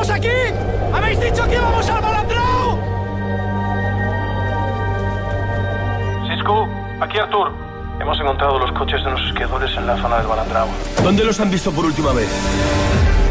¡Estamos aquí! ¡Habéis dicho que íbamos al Balandrau! Cisco, aquí Artur. Hemos encontrado los coches de los esquiadores en la zona del Balandrau. ¿Dónde los han visto por última vez?